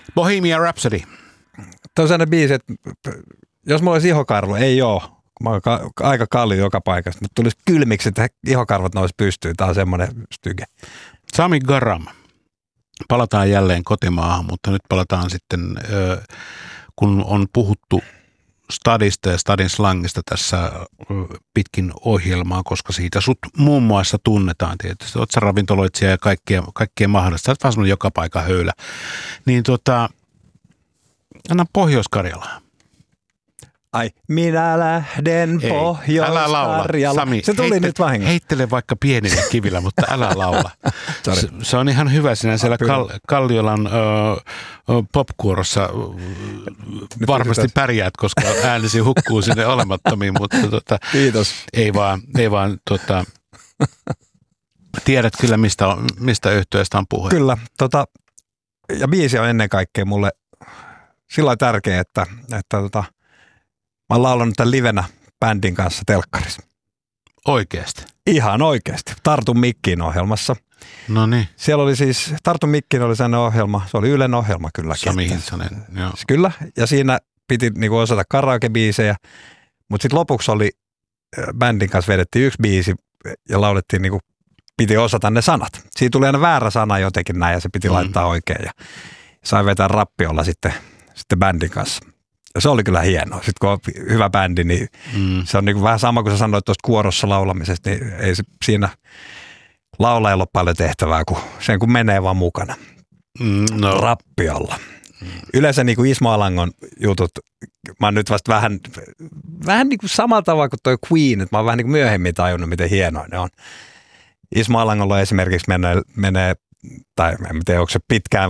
Bohemian Rhapsody. Tuo on sellainen biisi, että jos mulla olisi ihokarvo, ei oo. Mä oon aika kalli joka paikasta, mutta tulisi kylmiksi, että ihokarvot nousi pystyyn. Tää on semmoinen styge. Sami Garam. Palataan jälleen kotimaahan, mutta nyt palataan sitten, kun on puhuttu stadista ja stadin slangista tässä pitkin ohjelmaa, koska siitä sut muun muassa tunnetaan tietysti. Oot sä ravintoloitsija ja kaikkea mahdollista. Sä oot vaan semmoinen joka paikan höylä. Niin anna Pohjois-Karjalaan. Ai, minä lähden Pohjois-Karjalaan. Sami, se tuli nyt vahingossa. Heittele vaikka pienillä kivillä, mutta älä laula. Se on ihan hyvä sinä siellä Kalliolan popkuorossa. Varmasti pärjäät, koska äänesi hukkuu sinne olemattomiin, mutta Kiitos. Ei vaan tiedät kyllä, mistä yhtyeestä on puhe. Kyllä, ja biisi on ennen kaikkea mulle sillä lailla tärkeä, että mä oon laulanut tämän livenä bändin kanssa telkkarissa. Oikeasti? Ihan oikeasti. Tartun mikkiin -ohjelmassa. No niin. Siellä oli siis, Tartun mikkiin oli sellainen ohjelma, se oli Ylen ohjelma kylläkin. Sami Hintsanen, joo. Kyllä, ja siinä piti niinku osata karaoke-biisejä, mutta sitten lopuksi oli bändin kanssa vedettiin yksi biisi ja laulettiin niinku, piti osata ne sanat. Siinä tuli aina väärä sana jotenkin näin ja se piti laittaa oikein ja sai vetää rappiolla sitten bändin kanssa. Ja se oli kyllä hienoa. Sitten kun on hyvä bändi, niin se on niin kuin vähän sama kuin sä sanoit tuosta kuorossa laulamisesta, niin ei se siinä laulajalla ole paljon tehtävää, kun menee vaan mukana. Rappiolla. Yleensä niin kuin Ismo Alangon jutut, mä oon nyt vasta vähän niin kuin samalla tavalla kuin toi Queen, että mä oon vähän niin kuin myöhemmin tajunnut, miten hienoa ne on. Ismo Alangolla esimerkiksi menee tai en tiedä, onko se pitkään